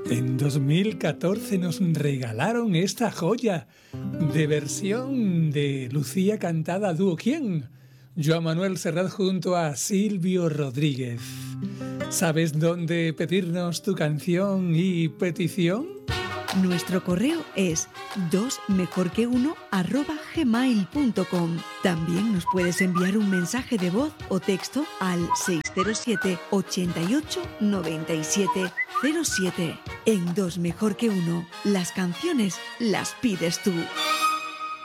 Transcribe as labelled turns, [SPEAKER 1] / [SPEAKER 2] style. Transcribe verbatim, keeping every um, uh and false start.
[SPEAKER 1] En dos mil catorce nos regalaron esta joya de versión de Lucía cantada a dúo. ¿Quién? Joan Manuel Serrat junto a Silvio Rodríguez. ¿Sabes dónde pedirnos tu canción y petición?
[SPEAKER 2] Nuestro correo es dos mejor que uno arroba gmail punto com. También nos puedes enviar un mensaje de voz o texto al seis cero siete, ochenta y ocho, noventa y siete cero siete. En Dos Mejor que Uno, las canciones las pides tú.